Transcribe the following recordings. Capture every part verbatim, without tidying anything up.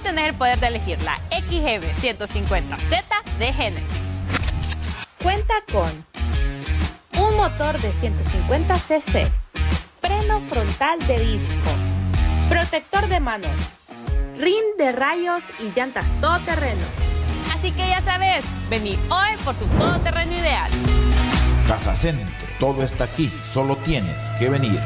tenés el poder de elegir la X G B ciento cincuenta Z de Genesis. Cuenta con un motor de ciento cincuenta cc, freno frontal de disco, protector de manos, rin de rayos y llantas todoterreno. Así que ya sabes, vení hoy por tu todoterreno ideal. Casa Centro, todo está aquí, solo tienes que venir.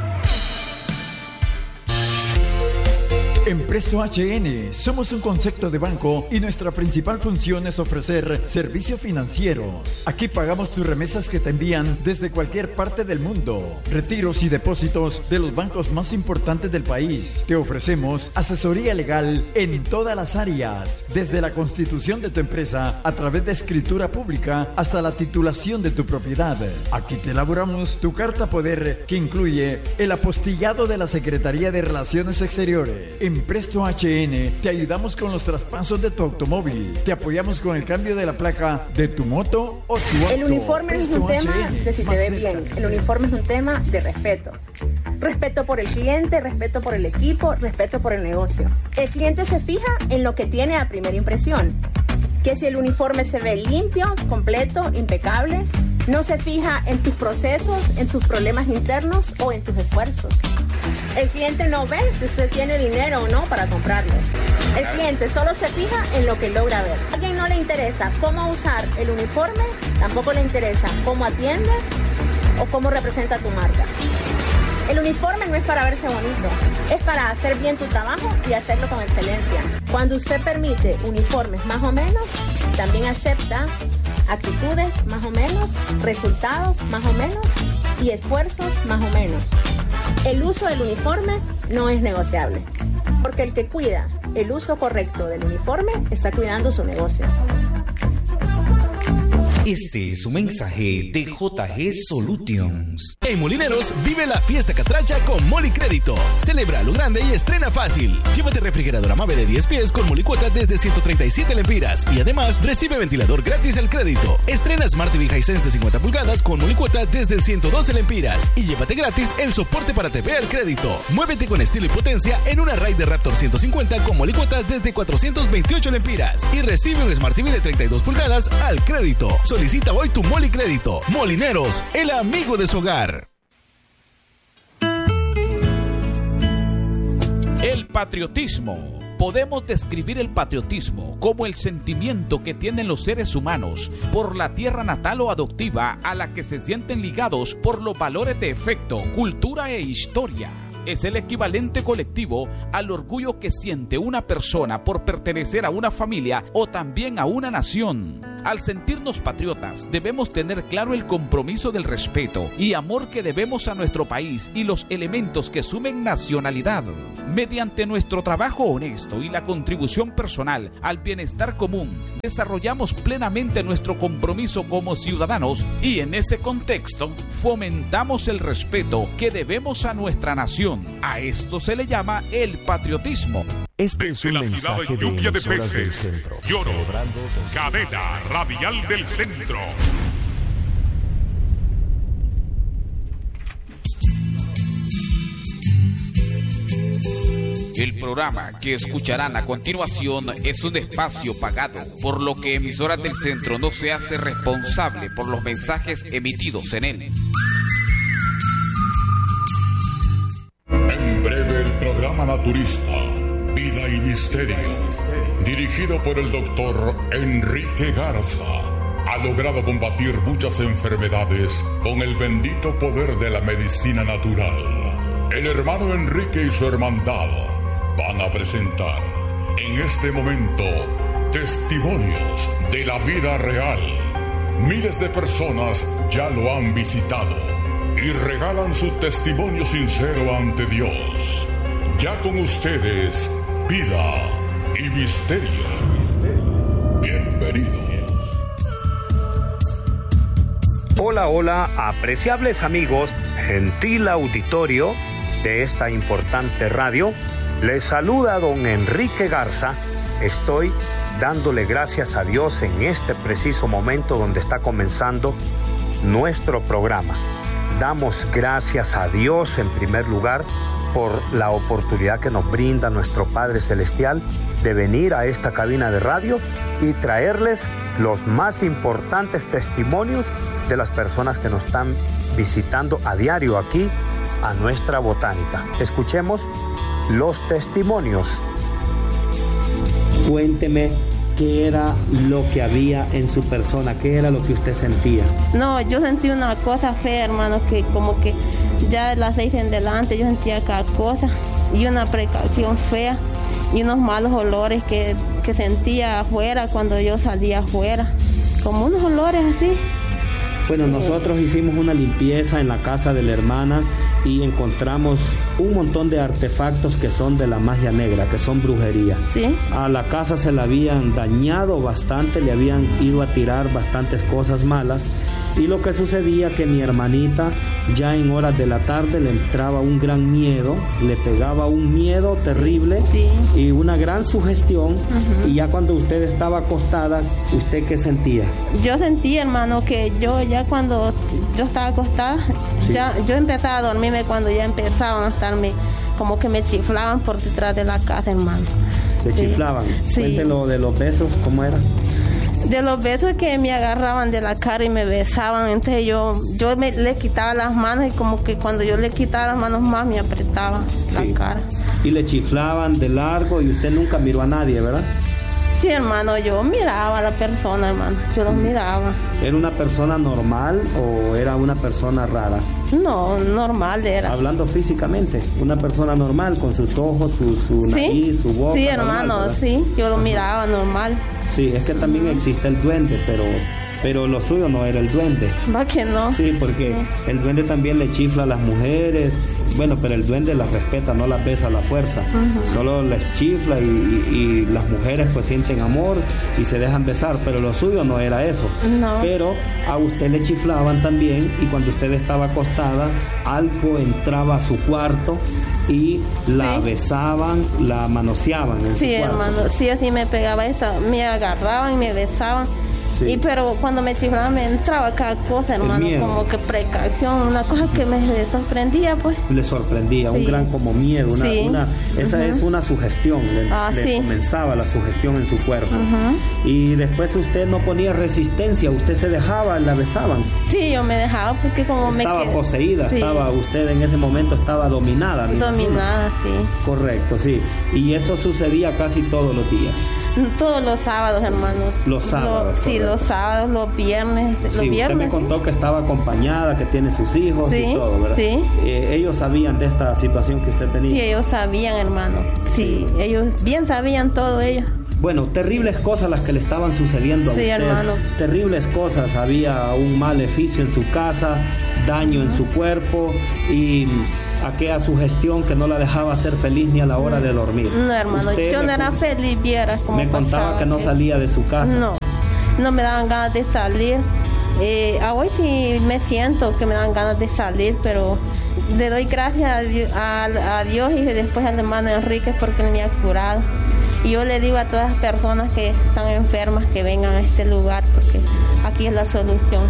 En Presto H N somos un concepto de banco y nuestra principal función es ofrecer servicios financieros. Aquí pagamos tus remesas que te envían desde cualquier parte del mundo, retiros y depósitos de los bancos más importantes del país. Te ofrecemos asesoría legal en todas las áreas, desde la constitución de tu empresa a través de escritura pública hasta la titulación de tu propiedad. Aquí te elaboramos tu carta poder que incluye el apostillado de la Secretaría de Relaciones Exteriores. En Presto H N te ayudamos con los traspasos de tu automóvil. Te apoyamos con el cambio de la placa de tu moto o tu auto. El uniforme no es un tema de si te ve bien. El uniforme es un tema de respeto. Respeto por el cliente, respeto por el equipo, respeto por el negocio. El cliente se fija en lo que tiene a primera impresión. Que si el uniforme se ve limpio, completo, impecable. No se fija en tus procesos, en tus problemas internos o en tus esfuerzos. El cliente no ve si usted tiene dinero o no para comprarlos. El cliente solo se fija en lo que logra ver. A alguien no le interesa cómo usar el uniforme, tampoco le interesa cómo atiende o cómo representa tu marca. El uniforme no es para verse bonito, es para hacer bien tu trabajo y hacerlo con excelencia. Cuando usted permite uniformes más o menos, también acepta actitudes más o menos, resultados más o menos y esfuerzos más o menos. El uso del uniforme no es negociable, porque el que cuida el uso correcto del uniforme está cuidando su negocio. Este es un mensaje de J G Solutions. En Molineros, vive la fiesta catracha con Moli Crédito. Celebra lo grande y estrena fácil. Llévate refrigerador Amave de diez pies con Molicuota desde ciento treinta y siete lempiras. Y además, recibe ventilador gratis al crédito. Estrena Smart T V Hisense de cincuenta pulgadas con Molicuota desde ciento doce lempiras. Y llévate gratis el soporte para T V al crédito. Muévete con estilo y potencia en una Raider Raptor ciento cincuenta con Molicuota desde cuatrocientos veintiocho lempiras. Y recibe un Smart T V de treinta y dos pulgadas al crédito. Solicita hoy tu Moli Crédito. Molineros, el amigo de su hogar. El patriotismo. Podemos describir el patriotismo como el sentimiento que tienen los seres humanos por la tierra natal o adoptiva a la que se sienten ligados por los valores de afecto, cultura e historia. Es el equivalente colectivo al orgullo que siente una persona por pertenecer a una familia o también a una nación. Al sentirnos patriotas, debemos tener claro el compromiso del respeto y amor que debemos a nuestro país y los elementos que sumen nacionalidad. Mediante nuestro trabajo honesto y la contribución personal al bienestar común, desarrollamos plenamente nuestro compromiso como ciudadanos y en ese contexto fomentamos el respeto que debemos a nuestra nación. A esto se le llama el patriotismo. Este es un mensaje de emisoras del centro. Lloro, cadena radial del centro. El programa que escucharán a continuación es un espacio pagado, por lo que Emisoras del Centro no se hace responsable por los mensajes emitidos en él. En breve el programa naturista Vida y Misterio, dirigido por el doctor Enrique Garza, ha logrado combatir muchas enfermedades con el bendito poder de la medicina natural. El hermano Enrique y su hermandad van a presentar en este momento testimonios de la vida real. Miles de personas ya lo han visitado y regalan su testimonio sincero ante Dios. Ya con ustedes, Vida y Misterio. Bienvenidos. Hola, hola, apreciables amigos, gentil auditorio de esta importante radio. Les saluda don Enrique Garza. Estoy dándole gracias a Dios en este preciso momento donde está comenzando nuestro programa. Damos gracias a Dios en primer lugar por la oportunidad que nos brinda nuestro Padre Celestial de venir a esta cabina de radio y traerles los más importantes testimonios de las personas que nos están visitando a diario aquí a nuestra botánica. Escuchemos los testimonios. Cuénteme qué era lo que había en su persona, qué era lo que usted sentía. No, yo sentí una cosa fea, hermano, que como que ya las seis en delante yo sentía cada cosa y una precaución fea y unos malos olores que, que sentía afuera cuando yo salía afuera, como unos olores así. Bueno, nosotros hicimos una limpieza en la casa de la hermana y encontramos un montón de artefactos que son de la magia negra, que son brujería. ¿Sí? A la casa se la habían dañado bastante, le habían ido a tirar bastantes cosas malas. Y lo que sucedía que mi hermanita ya en horas de la tarde le entraba un gran miedo, le pegaba un miedo terrible, sí, y una gran sugestión. Uh-huh. Y ya cuando usted estaba acostada, ¿usted qué sentía? Yo sentí, hermano, que yo ya cuando yo estaba acostada, sí, ya yo empezaba a dormirme cuando ya empezaban a estarme, como que me chiflaban por detrás de la casa, hermano. ¿Se sí. chiflaban? Sí. Cuéntelo de los besos, ¿cómo era? De los besos que me agarraban de la cara y me besaban, entonces yo, yo me, le quitaba las manos y como que cuando yo le quitaba las manos más me apretaba sí. la cara. Y le chiflaban de largo y usted nunca miró a nadie, ¿verdad? Sí, hermano, yo miraba a la persona, hermano, yo los miraba. ¿Era una persona normal o era una persona rara? No, normal era. Hablando físicamente, una persona normal con sus ojos, su, su nariz, ¿Sí? su boca. Sí, hermano, normal, sí, yo lo miraba normal. Sí, es que también uh-huh. existe el duende, pero, pero lo suyo no era el duende. ¿Va que no? Sí, porque sí. el duende también le chifla a las mujeres. Bueno, pero el duende las respeta, no las besa a la fuerza. Uh-huh. Solo les chifla y, y, y las mujeres pues sienten amor y se dejan besar, pero lo suyo no era eso. No. Pero a usted le chiflaban también y cuando usted estaba acostada, algo entraba a su cuarto y la sí. besaban, la manoseaban en sí, su cuarto. Hermano, sí, así me pegaba eso, me agarraban y me besaban. Sí. Y pero cuando me chiflaban me entraba cada cosa, hermano, como que precaución, una cosa que me sorprendía, pues. Le sorprendía, sí. un gran como miedo, una, sí. una esa uh-huh. es una sugestión, le, ah, le sí. comenzaba la sugestión en su cuerpo. Uh-huh. Y después usted no ponía resistencia, usted se dejaba, la besaban. Sí, yo me dejaba porque como estaba me Estaba poseída, sí. estaba usted en ese momento estaba dominada. Dominada, sí. Correcto, sí. Y eso sucedía casi todos los días. Todos los sábados, hermano. Los sábados. Lo, sí, los sábados, los viernes. Sí, los viernes, usted me contó ¿sí? que estaba acompañada, que tiene sus hijos sí, y todo, ¿verdad? Sí. Eh, ellos sabían de esta situación que usted tenía. Sí, ellos sabían, hermano. Sí, sí. ellos bien sabían todo ellos. Bueno, terribles cosas las que le estaban sucediendo a sí, usted. Hermano. Terribles cosas. Había un maleficio en su casa, daño en su cuerpo y aquella sugestión que no la dejaba ser feliz ni a la hora de dormir. No, hermano, usted yo no era feliz, vieras cómo me contaba pasaba, que no salía de su casa. No, no me daban ganas de salir. Eh, a hoy sí me siento que me dan ganas de salir, pero le doy gracias a Dios, a, a Dios y después al hermano Enrique porque me ha curado. Y yo le digo a todas las personas que están enfermas que vengan a este lugar porque aquí es la solución.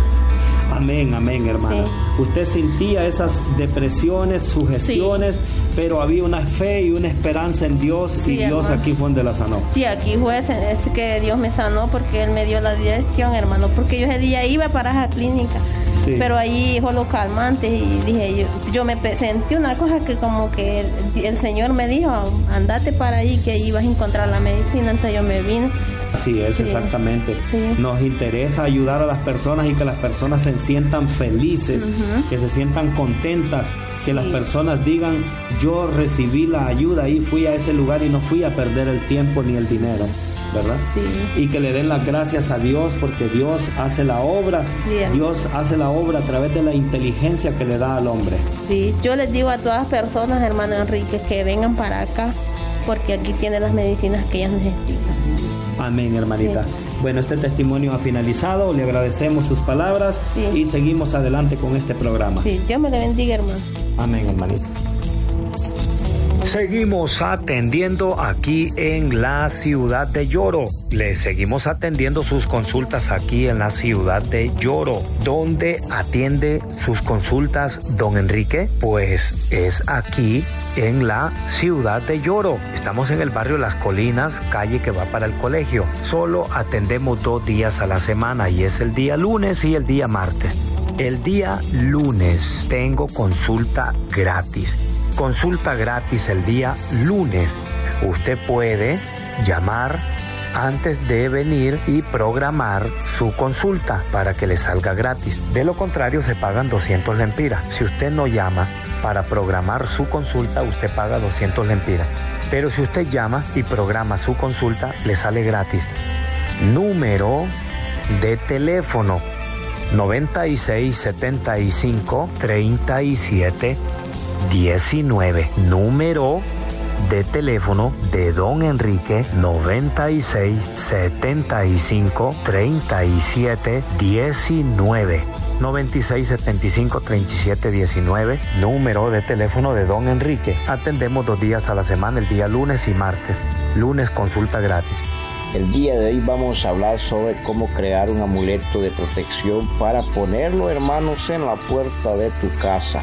Amén, amén, hermana. Sí. Usted sentía esas depresiones, sugestiones, sí. pero había una fe y una esperanza en Dios sí, y Dios hermano. Aquí fue donde la sanó. Sí, aquí fue es que Dios me sanó porque Él me dio la dirección, hermano, porque yo ese día iba para esa clínica. Sí. Pero ahí dijo los calmantes y dije, yo, yo me sentí una cosa que como que el, el Señor me dijo, andate para ahí que ahí vas a encontrar la medicina, entonces yo me vine. Así es, sí. exactamente. Sí. Nos interesa ayudar a las personas y que las personas se sientan felices, uh-huh. que se sientan contentas, que sí. las personas digan, yo recibí la ayuda y fui a ese lugar y no fui a perder el tiempo ni el dinero. ¿Verdad? Sí. Y que le den las gracias a Dios porque Dios hace la obra, sí, Dios hace la obra a través de la inteligencia que le da al hombre. Sí, yo les digo a todas las personas, hermano Enrique, que vengan para acá porque aquí tienen las medicinas que ellas necesitan. Amén, hermanita. Sí. Bueno, este testimonio ha finalizado, le agradecemos sus palabras sí. y seguimos adelante con este programa. Sí, Dios me le bendiga, hermano. Amén, hermanita. Seguimos atendiendo aquí en la ciudad de Yoro. Le seguimos atendiendo sus consultas aquí en la ciudad de Yoro. ¿Dónde atiende sus consultas don Enrique? Pues es aquí en la ciudad de Yoro. Estamos en el barrio Las Colinas, calle que va para el colegio. Solo atendemos dos días a la semana y es el día lunes y el día martes. El día lunes tengo consulta gratis. Consulta gratis el día lunes. Usted puede llamar antes de venir y programar su consulta para que le salga gratis. De lo contrario, se pagan doscientos lempiras. Si usted no llama para programar su consulta, usted paga doscientos lempiras. Pero si usted llama y programa su consulta, le sale gratis. Número de teléfono noventa y seis setenta y cinco treinta y siete diecinueve. Número de teléfono de don Enrique noventa y seis setenta y cinco treinta y siete diecinueve. noventa y seis setenta y cinco treinta y siete diecinueve. Número de teléfono de don Enrique. Atendemos dos días a la semana, el día lunes y martes. Lunes consulta gratis. El día de hoy vamos a hablar sobre cómo crear un amuleto de protección para ponerlo, hermanos, en la puerta de tu casa.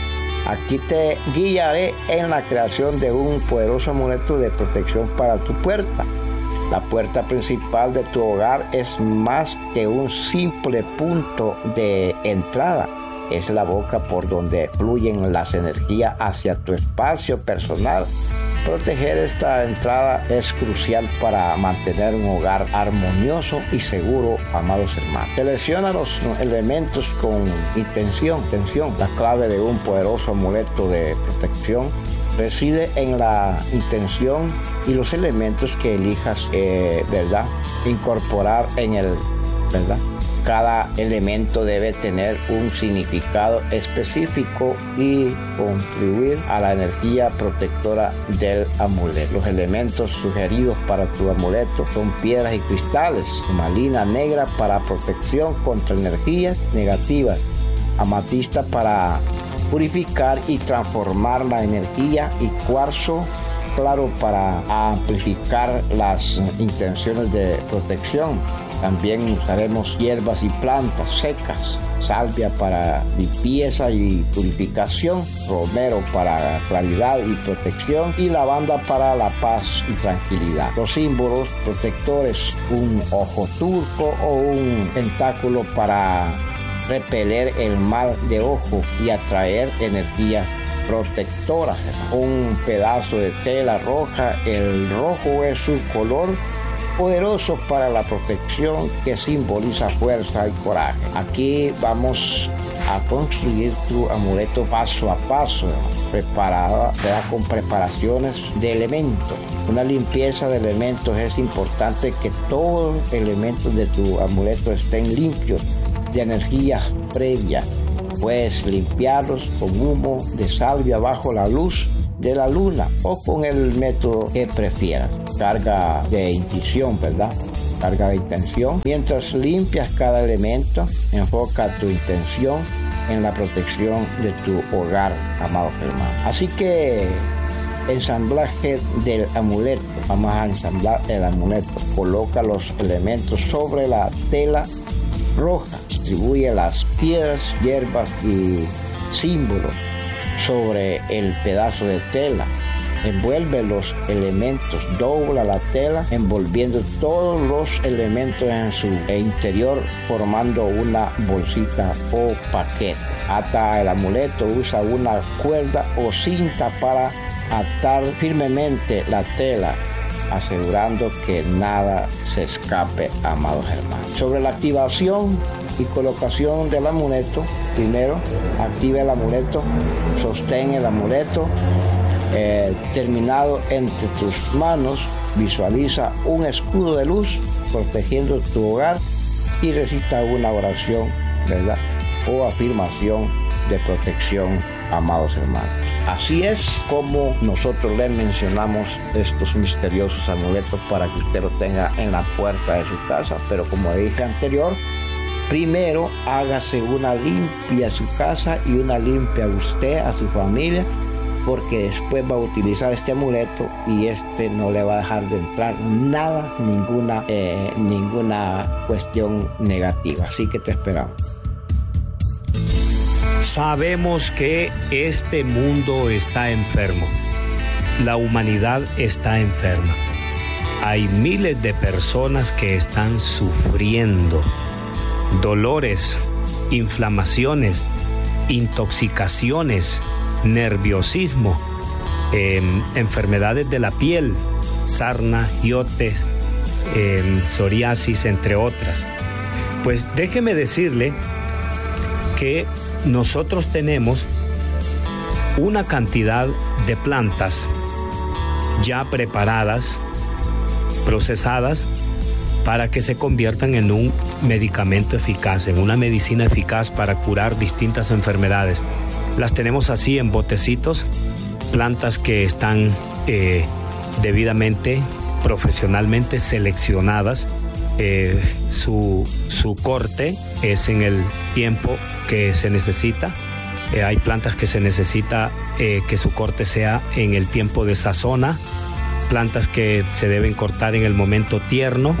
Aquí te guiaré en la creación de un poderoso amuleto de protección para tu puerta. La puerta principal de tu hogar es más que un simple punto de entrada. Es la boca por donde fluyen las energías hacia tu espacio personal. Proteger esta entrada es crucial para mantener un hogar armonioso y seguro, amados hermanos. Selecciona los elementos con intención. intención. La clave de un poderoso amuleto de protección reside en la intención y los elementos que elijas, eh, ¿verdad? Incorporar en el, ¿verdad? Cada elemento debe tener un significado específico y contribuir a la energía protectora del amuleto. Los elementos sugeridos para tu amuleto son piedras y cristales, turmalina negra para protección contra energías negativas, amatista para purificar y transformar la energía y cuarzo claro para amplificar las intenciones de protección. También usaremos hierbas y plantas secas, salvia para limpieza y purificación, romero para claridad y protección y lavanda para la paz y tranquilidad. Los símbolos protectores, un ojo turco o un pentáculo para repeler el mal de ojo y atraer energías protectoras. Un pedazo de tela roja, el rojo es su color poderoso para la protección que simboliza fuerza y coraje. Aquí vamos a construir tu amuleto paso a paso, preparada, será con preparaciones de elementos. Una limpieza de elementos es importante que todos los elementos de tu amuleto estén limpios de energía previa. Puedes limpiarlos con humo de salvia bajo la luz de la luna o con el método que prefieras. Carga de intención, ¿verdad? Carga de intención. Mientras limpias cada elemento, enfoca tu intención en la protección de tu hogar, amados hermanos. Así que ensamblaje del amuleto. Vamos a ensamblar el amuleto. Coloca los elementos sobre la tela roja. Distribuye las piedras, hierbas y símbolos sobre el pedazo de tela. Envuelve los elementos, dobla la tela, envolviendo todos los elementos en su interior, formando una bolsita o paquete. Ata el amuleto, usa una cuerda o cinta para atar firmemente la tela, asegurando que nada se escape, amados hermanos. Sobre la activación y colocación del amuleto, primero activa el amuleto, sostén el amuleto, eh, terminado entre tus manos, visualiza un escudo de luz protegiendo tu hogar y recita una oración, ¿verdad? O afirmación de protección, amados hermanos. Así es como nosotros les mencionamos estos misteriosos amuletos para que usted los tenga en la puerta de su casa, pero como dije anterior, primero hágase una limpia a su casa y una limpia a usted, a su familia, porque después va a utilizar este amuleto y este no le va a dejar de entrar nada, ninguna, eh, ninguna cuestión negativa. Así que te esperamos. Sabemos que este mundo está enfermo. La humanidad está enferma. Hay miles de personas que están sufriendo dolores, inflamaciones, intoxicaciones, nerviosismo, eh, enfermedades de la piel, sarna, giotes, eh, psoriasis, entre otras. Pues déjeme decirle que nosotros tenemos una cantidad de plantas ya preparadas, procesadas, para que se conviertan en un medicamento eficaz, en una medicina eficaz para curar distintas enfermedades. Las tenemos así en botecitos, plantas que están eh, debidamente, profesionalmente seleccionadas. Eh, su, su corte es en el tiempo que se necesita. Eh, hay plantas que se necesita eh, que su corte sea en el tiempo de sazona, plantas que se deben cortar en el momento tierno,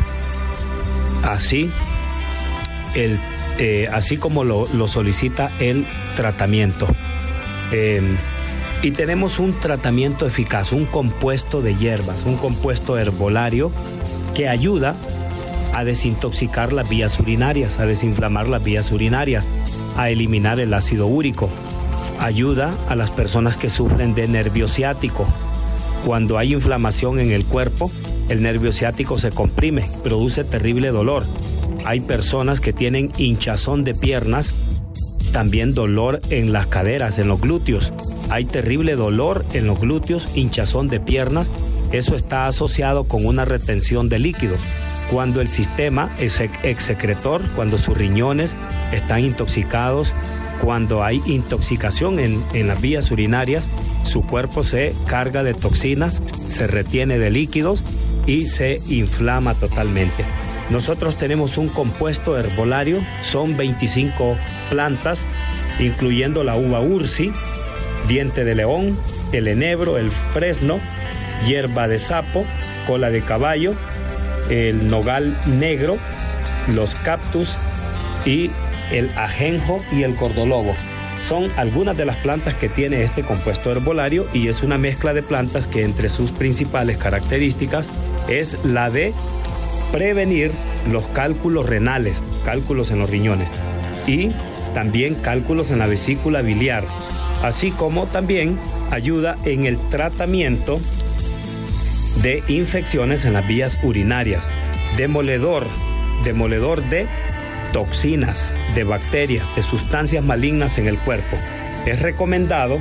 así, el, eh, así como lo, lo solicita el tratamiento. Eh, y tenemos un tratamiento eficaz, un compuesto de hierbas, un compuesto herbolario que ayuda a desintoxicar las vías urinarias, a desinflamar las vías urinarias, a eliminar el ácido úrico. Ayuda a las personas que sufren de nervio ciático. Cuando hay inflamación en el cuerpo, el nervio ciático se comprime, produce terrible dolor. Hay personas que tienen hinchazón de piernas, también dolor en las caderas, en los glúteos. Hay terrible dolor en los glúteos, hinchazón de piernas. Eso está asociado con una retención de líquidos. Cuando el sistema es excretor, cuando sus riñones están intoxicados, cuando hay intoxicación en, en las vías urinarias, su cuerpo se carga de toxinas, se retiene de líquidos y se inflama totalmente. Nosotros tenemos un compuesto herbolario, son veinticinco plantas, incluyendo la uva ursi, diente de león, el enebro, el fresno, hierba de sapo, cola de caballo, el nogal negro, los cactus y el ajenjo y el cordolobo. Son algunas de las plantas que tiene este compuesto herbolario y es una mezcla de plantas que entre sus principales características es la de prevenir los cálculos renales, cálculos en los riñones y también cálculos en la vesícula biliar, así como también ayuda en el tratamiento de infecciones en las vías urinarias, demoledor, demoledor de toxinas, de bacterias, de sustancias malignas en el cuerpo. Es recomendado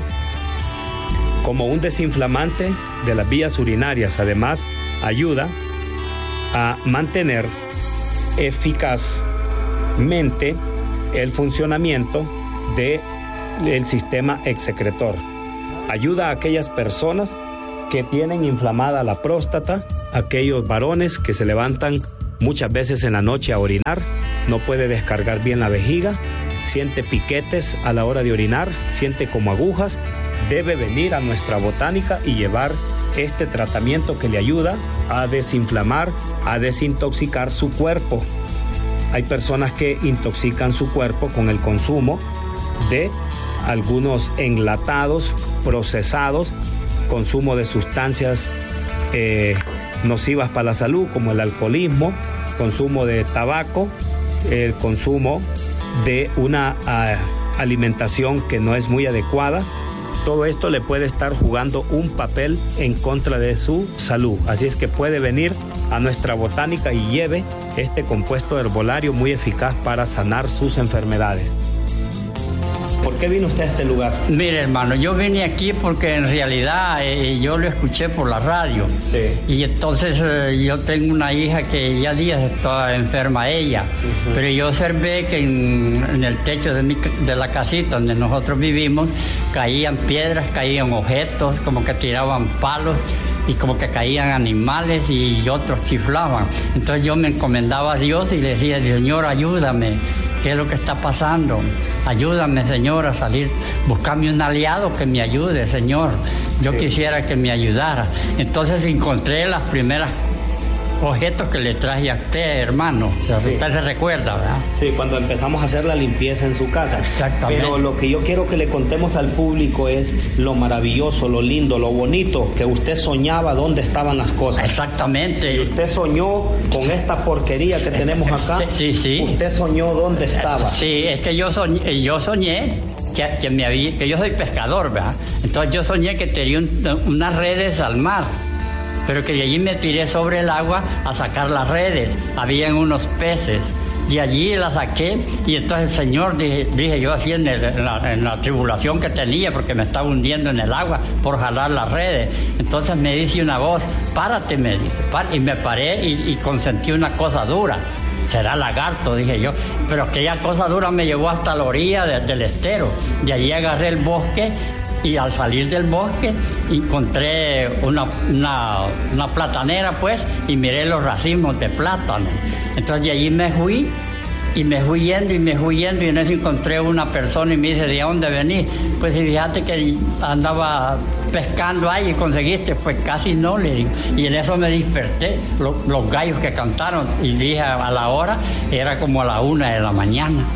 como un desinflamante de las vías urinarias. Además, ayuda a mantener eficazmente el funcionamiento del sistema excretor. Ayuda a aquellas personas que tienen inflamada la próstata, aquellos varones que se levantan muchas veces en la noche a orinar, no puede descargar bien la vejiga, siente piquetes a la hora de orinar, siente como agujas, debe venir a nuestra botánica y llevar este tratamiento que le ayuda a desinflamar, a desintoxicar su cuerpo. Hay personas que intoxican su cuerpo con el consumo de algunos enlatados, procesados, consumo de sustancias eh, nocivas para la salud, como el alcoholismo, consumo de tabaco, el consumo de una uh, alimentación que no es muy adecuada. Todo esto le puede estar jugando un papel en contra de su salud. Así es que puede venir a nuestra botánica y lleve este compuesto herbolario muy eficaz para sanar sus enfermedades. ¿Por qué vino usted a este lugar? Mire, hermano, yo vine aquí porque en realidad eh, yo lo escuché por la radio. Sí. Y entonces eh, yo tengo una hija que ya días está enferma ella. Uh-huh. Pero yo observé que en, en el techo de, mi, de la casita donde nosotros vivimos caían piedras, caían objetos, como que tiraban palos y como que caían animales y otros chiflaban. Entonces yo me encomendaba a Dios y le decía, Señor, ayúdame. ¿qué es lo que está pasando? Ayúdame, Señor, a salir, buscame un aliado que me ayude, Señor. Yo sí. quisiera que me ayudara. Entonces encontré las primeras objetos que le traje a usted, hermano. O sea, sí. Usted se recuerda, ¿verdad? Sí, cuando empezamos a hacer la limpieza en su casa. Exactamente. Pero lo que yo quiero que le contemos al público es lo maravilloso, lo lindo, lo bonito, que usted soñaba dónde estaban las cosas. Exactamente. Y usted soñó con esta porquería que tenemos acá. Sí, sí, sí. Usted soñó dónde estaba. Sí, es que yo soñé, yo soñé que, que, me había, que yo soy pescador, ¿verdad? Entonces yo soñé que tenía un, unas redes al mar, pero que de allí me tiré sobre el agua a sacar las redes. Habían unos peces y allí las saqué, y entonces el Señor, dije, dije yo así en, el, en, la, en la tribulación que tenía, porque me estaba hundiendo en el agua por jalar las redes. Entonces me dice una voz, párate, me dice, y me paré y, y consentí una cosa dura. Será lagarto, dije yo, pero aquella cosa dura me llevó hasta la orilla de, del estero. De allí agarré el bosque, y al salir del bosque encontré una, una, una platanera, pues, y miré los racimos de plátano. Entonces de allí me fui, y me fui yendo y me fui yendo, y en eso encontré una persona y me dice, ¿de dónde venís? Pues fíjate que andaba pescando ahí y conseguiste. Pues casi no, le digo. Y en eso me desperté, lo, los gallos que cantaron, y dije a la hora, era como a la una de la mañana.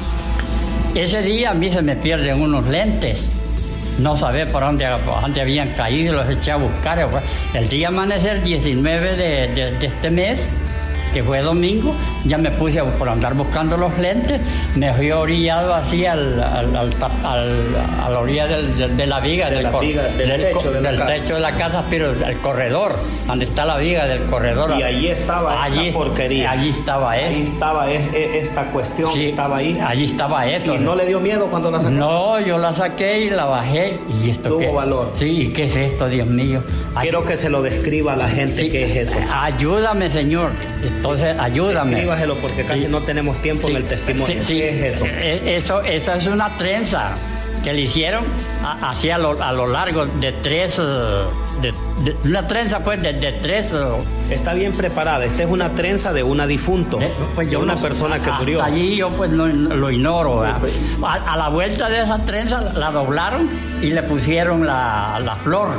Ese día a mí se me pierden unos lentes. No sabía por dónde, por dónde habían caído, los eché a buscar. El día amanecer diecinueve de, de, de este mes, que fue domingo, ya me puse a, por andar buscando los lentes, me fui orillado así al, al, al, al, a la orilla del, del, de la viga, de del, la cor, viga del, del, techo, de la del techo de la casa, pero el corredor, donde está la viga del corredor. Y allí estaba allí, esta porquería. Allí estaba eso. Allí estaba es, es, esta cuestión, sí, estaba ahí. Allí estaba eso. ¿Y no le dio miedo cuando la sacó? No, yo la saqué y la bajé. ¿Y esto Tuvo qué? valor. Sí, ¿y qué es esto, Dios mío? Quiero que se lo describa a la gente, sí, qué es eso. Ayúdame, Señor. Entonces, ayúdame. Escríbaselo porque casi sí. no tenemos tiempo sí. en el testimonio. Sí, sí. ¿Qué es eso? Eso? Eso es una trenza que le hicieron así a lo, a lo largo de tres... De, de, una trenza, pues, de, de tres... Está bien preparada. Esta es una trenza de una difunto, de, pues yo de una no, persona que murió. Allí yo, pues, lo, lo ignoro. Sí, pues. a, a la vuelta de esa trenza la doblaron y le pusieron la, la flor.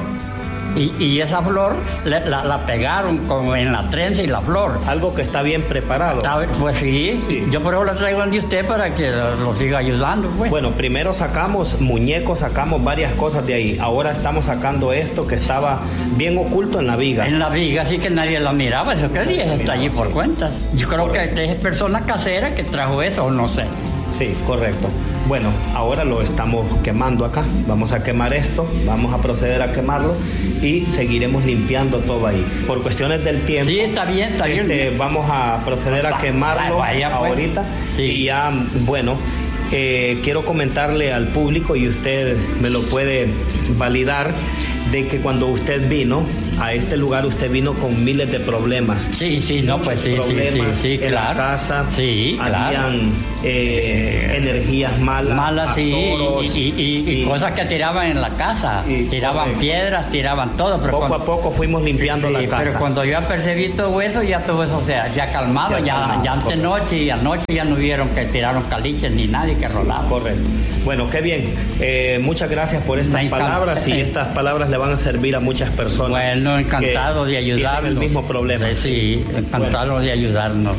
Y, y esa flor le, la, la pegaron con, en la trenza y la flor. Algo que está bien preparado. Está, pues sí, sí, yo por eso la traigo de usted para que lo, lo siga ayudando. Pues. Bueno, primero sacamos muñecos, sacamos varias cosas de ahí. Ahora estamos sacando esto que estaba bien oculto en la viga. En la viga, así que nadie la miraba. Eso que día está allí por cuentas. Yo creo correcto. que es persona casera que trajo eso, o no sé. Sí, correcto. Bueno, ahora lo estamos quemando acá. Vamos a quemar esto, vamos a proceder a quemarlo y seguiremos limpiando todo ahí. Por cuestiones del tiempo. Sí, está bien, está este, bien. Vamos a proceder a quemarlo vaya, ahorita. Sí. Y ya, bueno, eh, quiero comentarle al público, y usted me lo puede validar, de que cuando usted vino a este lugar, usted vino con miles de problemas. Sí, sí, no, pues sí, sí, sí, sí, en claro. la casa, sí, habían claro. eh, energías malas. Malas, sí, y, y, y, y, y cosas que tiraban en la casa. Y, tiraban correcto. piedras, tiraban todo. Pero poco cuando, a poco fuimos limpiando sí, la sí, casa. Pero cuando yo apercibí todo eso, ya todo eso se ha calmado. Ya, ya, calmado, ya ante noche y anoche ya no vieron que tiraron caliches ni nadie que rolaba. Correcto. Bueno, qué bien. Eh, muchas gracias por estas palabras, y estas palabras le van a servir a muchas personas. Bueno, encantado de ayudarnos. El mismo problema. Sí, sí, encantado bueno. de ayudarnos.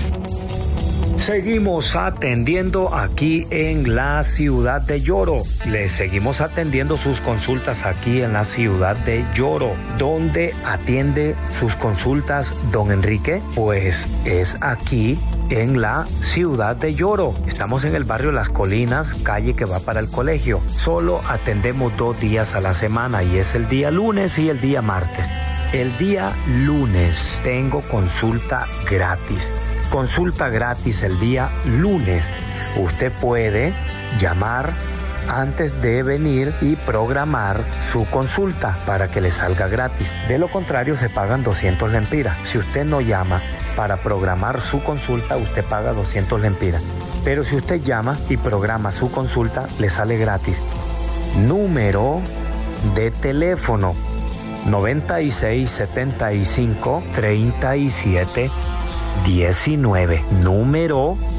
Seguimos atendiendo aquí en la ciudad de Yoro. Le seguimos atendiendo sus consultas aquí en la ciudad de Yoro. ¿Dónde atiende sus consultas don Enrique? Pues es aquí en la ciudad de Yoro. Estamos en el barrio Las Colinas, calle que va para el colegio. Solo atendemos dos días a la semana, y es el día lunes y el día martes. El día lunes tengo consulta gratis. Consulta gratis el día lunes. Usted puede llamar antes de venir y programar su consulta para que le salga gratis. De lo contrario, se pagan doscientos lempiras. Si usted no llama para programar su consulta, usted paga doscientos lempiras. Pero si usted llama y programa su consulta, le sale gratis. Número de teléfono noventa y seis setenta y cinco treinta y siete diecinueve. Número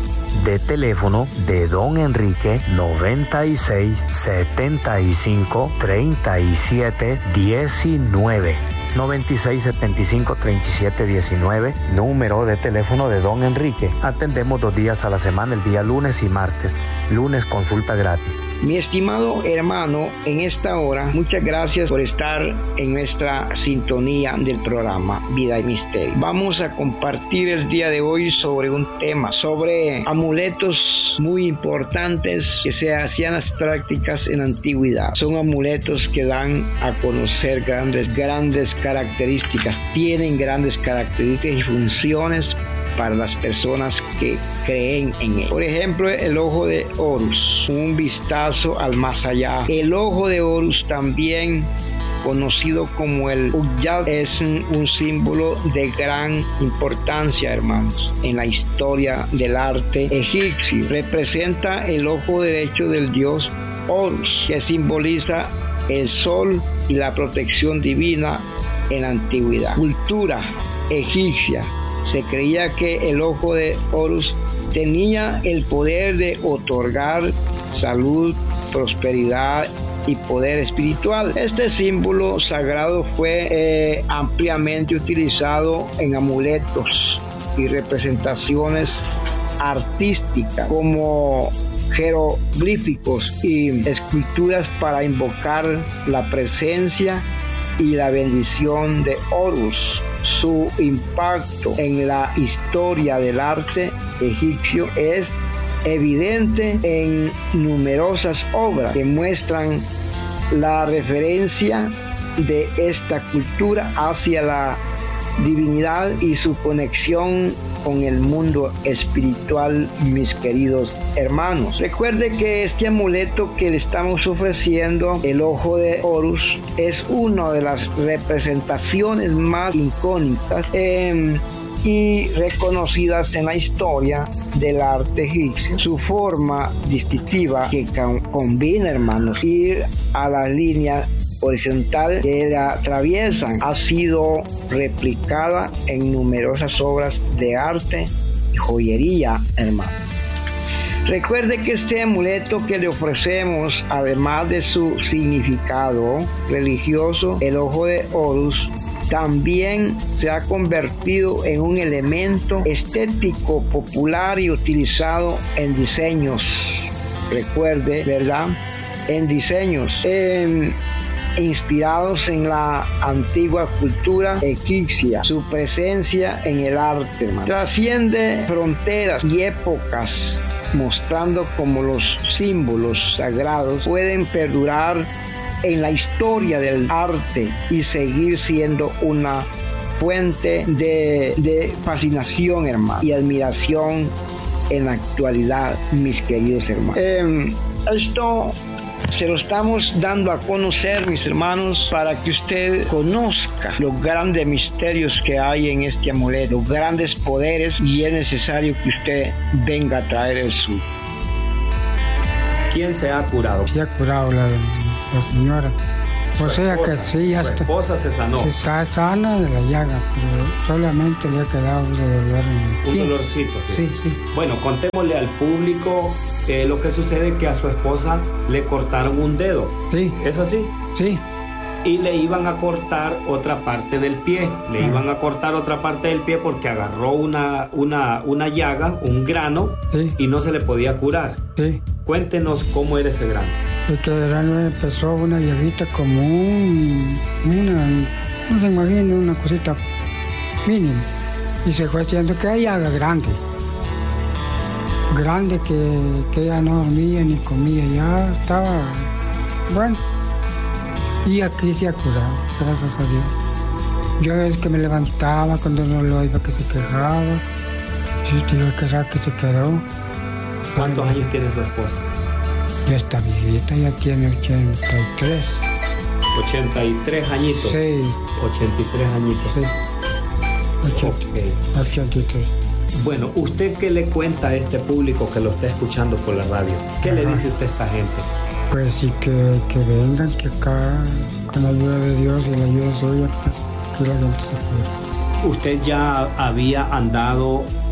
de teléfono de don Enrique, noventa y seis, setenta y cinco, treinta y siete, diecinueve. noventa y seis, setenta y cinco, treinta y siete, diecinueve, número de teléfono de don Enrique. Atendemos dos días a la semana, el día lunes y martes. Lunes, consulta gratis. Mi estimado hermano, en esta hora, muchas gracias por estar en nuestra sintonía del programa Vida y Misterio. Vamos a compartir el día de hoy sobre un tema, sobre amuletos muy importantes que se hacían las prácticas en la antigüedad. Son amuletos que dan a conocer grandes, grandes características, tienen grandes características y funciones para las personas que creen en él. Por ejemplo, el ojo de Horus, un vistazo al más allá. El ojo de Horus, también conocido como el Ubyad, es un, un símbolo de gran importancia, hermanos, en la historia del arte egipcio. Representa el ojo derecho del dios Horus, que simboliza el sol y la protección divina en la antigüedad. Cultura egipcia. Se creía que el ojo de Horus tenía el poder de otorgar salud, prosperidad y poder espiritual. Este símbolo sagrado fue eh, ampliamente utilizado en amuletos y representaciones artísticas como jeroglíficos y esculturas para invocar la presencia y la bendición de Horus. Su impacto en la historia del arte egipcio es evidente en numerosas obras que muestran la referencia de esta cultura hacia la divinidad y su conexión con el mundo espiritual, mis queridos hermanos. Recuerde que este amuleto que le estamos ofreciendo, el ojo de Horus, es una de las representaciones más icónicas eh, y reconocidas en la historia del arte egipcio. Su forma distintiva que combina, hermanos, ir a la línea horizontal que la atraviesan ha sido replicada en numerosas obras de arte y joyería, hermano. Recuerde que este amuleto que le ofrecemos, además de su significado religioso, el ojo de Horus, también se ha convertido en un elemento estético popular y utilizado en diseños. Recuerde, ¿verdad? En diseños en inspirados en la antigua cultura egipcia. Su presencia en el arte, hermano, trasciende fronteras y épocas, mostrando cómo los símbolos sagrados pueden perdurar en la historia del arte y seguir siendo una fuente de, de fascinación, hermano, y admiración en la actualidad, mis queridos hermanos. Eh, esto se lo estamos dando a conocer, mis hermanos, para que usted conozca los grandes misterios que hay en este amuleto, los grandes poderes, y es necesario que usted venga a traer el suyo. ¿Quién se ha curado? Se ha curado la, la señora. O sea esposa, que sí, ya su está. esposa se sanó. Se está sana de la llaga, pero solamente le ha quedado de dolor en el pie. Un dolorcito. Sí, sí. Bueno, contémosle al público eh, lo que sucede, que a su esposa le cortaron un dedo. Sí. ¿Es así? Sí. Y le iban a cortar otra parte del pie. Le ah. iban a cortar otra parte del pie porque agarró una, una, una llaga, un grano, sí, y no se le podía curar. Sí. Cuéntenos cómo era ese grano. El que de grano empezó una llaguita como un, una, no se imagina, una cosita mínima. Y se fue haciendo que llaga grande. Grande que, que ella no dormía ni comía, ya estaba, bueno. Y aquí se ha curado, gracias a Dios. Yo a veces que me levantaba cuando no lo iba, que se quejaba. Sí, te iba a quejar que se quedó. ¿Cuántos bueno, años tiene su esposa? Ya está viejita, ya tiene ochenta y tres. ¿ochenta y tres añitos? Sí. ochenta y tres añitos. Sí. ochenta, okay. ochenta y tres. Bueno, ¿usted qué le cuenta a este público que lo está escuchando por la radio? ¿Qué Ajá. le dice usted a esta gente? Pues sí, que, que vengan, que acá, con la ayuda de Dios y la ayuda suya, pues, que la gente se pueda. ¿Usted ya había andado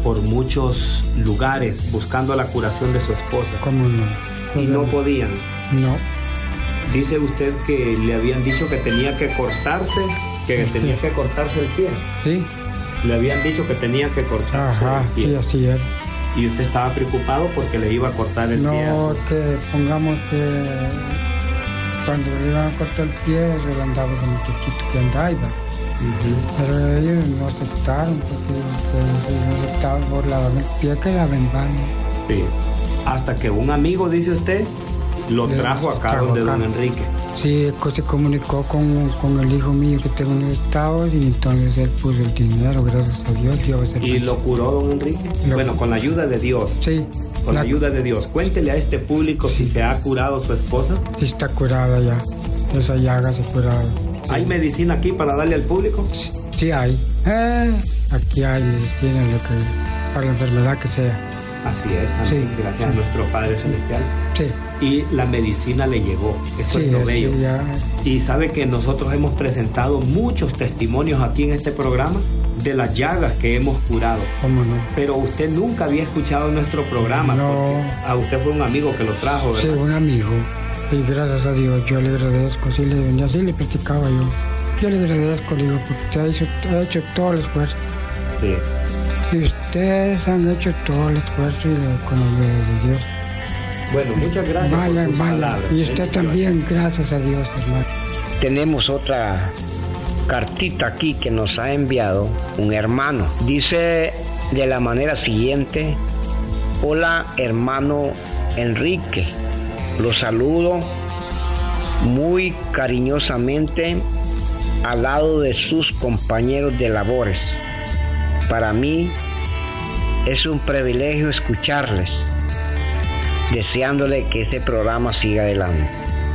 por muchos lugares buscando la curación de su esposa. ¿Cómo no? Y no podían. No. Dice usted que le habían dicho que tenía que cortarse, que Sí. tenía que cortarse el pie. Sí. Le habían dicho que tenía que cortarse Ajá, el pie. sí, así era. Y usted estaba preocupado porque le iba a cortar el pie. No, que pongamos que cuando le iban a cortar el pie, se lo andaba ese muchachito que andaba. Uh-huh. Pero ellos no aceptaron porque se aceptaban por lavar el pie que la vendían. Sí. Hasta que un amigo, dice usted, lo Le trajo acá trajo donde acá. don Enrique. Sí, se comunicó con, con el hijo mío que tengo en el estado y entonces él puso el dinero, gracias a Dios. Dios va a ¿Y lo curó don Enrique? Lo... Bueno, con la ayuda de Dios. Sí. Con la, la ayuda de Dios. Cuéntele a este público si se ha curado su esposa. Sí, está curada ya. Esa llaga se ha curado. Sí. ¿Hay medicina aquí para darle al público? Sí, sí hay. Eh, aquí hay medicina lo que, para la enfermedad que sea. Así es, sí, gracias sí. a nuestro Padre Celestial. Sí. Y la medicina le llegó, eso sí, es lo bello. Sí, ya. Y sabe que nosotros hemos presentado muchos testimonios aquí en este programa de las llagas que hemos curado. ¿Cómo no? Pero usted nunca había escuchado nuestro programa. No. A usted fue un amigo que lo trajo, ¿verdad? Sí, un amigo. Y gracias a Dios yo le agradezco. Sí, le, así le platicaba yo. Yo le agradezco, le digo, porque usted ha hecho, ha hecho todo el esfuerzo. Sí. Y ustedes han hecho todo el esfuerzo y con la ayuda de Dios. Bueno, muchas gracias vaya, por sus vaya. palabras. Y usted también, gracias a Dios, hermano. Tenemos otra cartita aquí que nos ha enviado un hermano. Dice de la manera siguiente: hola hermano Enrique, los saludo muy cariñosamente al lado de sus compañeros de labores. Para mí es un privilegio escucharles, deseándole que ese programa siga adelante.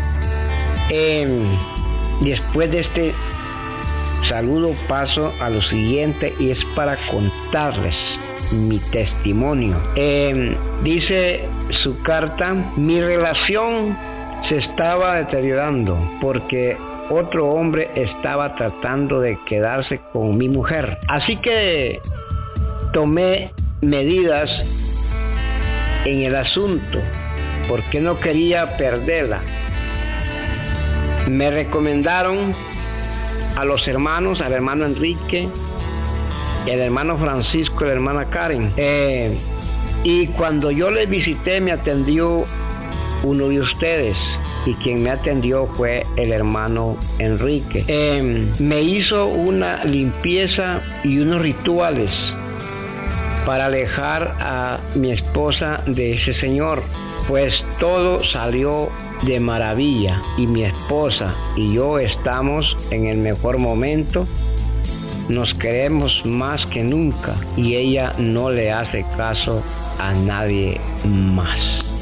Eh, después de este saludo paso a lo siguiente y es para contarles mi testimonio. Eh, dice su carta: mi relación se estaba deteriorando porque otro hombre estaba tratando de quedarse con mi mujer. Así que tomé medidas en el asunto porque no quería perderla. Me recomendaron a los hermanos, al hermano Enrique, el hermano Francisco y la hermana Karen. Eh, y cuando yo les visité me atendió uno de ustedes. Y quien me atendió fue el hermano Enrique. Eh, me hizo una limpieza y unos rituales para alejar a mi esposa de ese señor. Pues todo salió de maravilla y mi esposa y yo estamos en el mejor momento. Nos queremos más que nunca y ella no le hace caso a nadie más.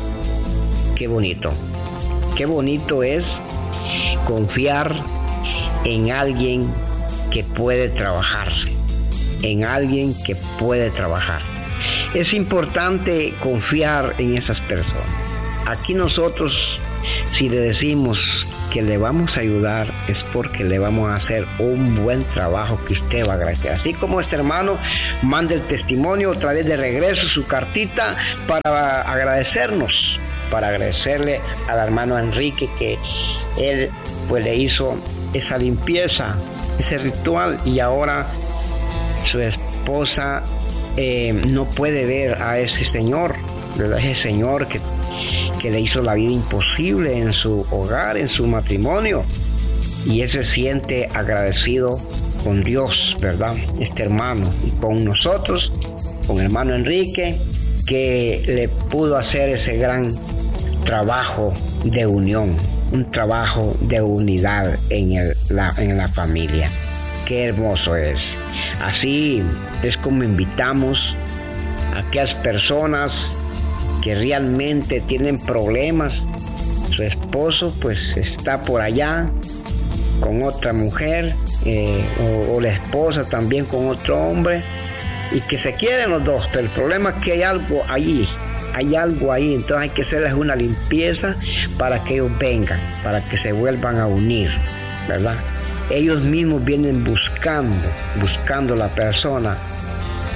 Qué bonito. Qué bonito es confiar en alguien que puede trabajar, en alguien que puede trabajar. Es importante confiar en esas personas. Aquí nosotros, si le decimos que le vamos a ayudar, es porque le vamos a hacer un buen trabajo que usted va a agradecer. Así como este hermano manda el testimonio, otra vez de regreso su cartita para agradecernos. Para agradecerle al hermano Enrique que él pues le hizo esa limpieza, ese ritual, y ahora su esposa eh, no puede ver a ese señor, ¿verdad? Ese señor que, que le hizo la vida imposible en su hogar, en su matrimonio, y él se siente agradecido con Dios, ¿verdad? Este hermano, y con nosotros, con el hermano Enrique, que le pudo hacer ese gran trabajo de unión, un trabajo de unidad en, el, la, en la familia. Qué hermoso es. Así es como invitamos a aquellas personas que realmente tienen problemas. Su esposo pues está por allá con otra mujer, eh, o, o la esposa también con otro hombre, y que se quieren los dos, pero el problema es que hay algo allí. Hay algo ahí, entonces hay que hacerles una limpieza para que ellos vengan, para que se vuelvan a unir, ¿verdad? Ellos mismos vienen buscando, buscando la persona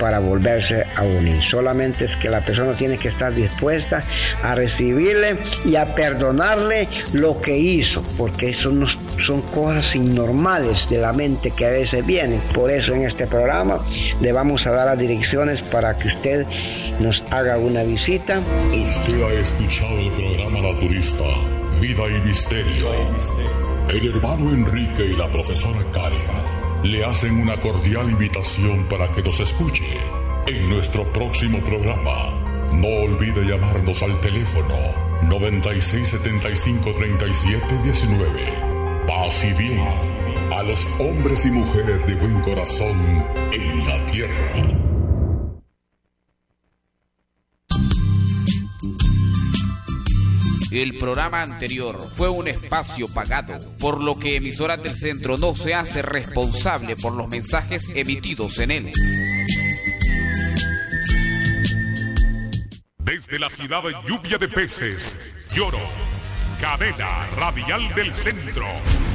para volverse a unir. Solamente es que la persona tiene que estar dispuesta a recibirle y a perdonarle lo que hizo, porque eso no son cosas normales de la mente que a veces vienen. Por eso en este programa le vamos a dar las direcciones para que usted nos haga una visita. Usted ha escuchado el programa naturista Vida y Misterio. El hermano Enrique y la profesora Karen le hacen una cordial invitación para que nos escuche en nuestro próximo programa. No olvide llamarnos al teléfono noventa y seis setenta y cinco treinta y siete diecinueve. Paz y bien a los hombres y mujeres de buen corazón en la tierra. El programa anterior fue un espacio pagado, por lo que Emisoras del Centro no se hace responsable por los mensajes emitidos en él. Desde la ciudad de Lluvia de Peces, Lloro, cadena radial del centro.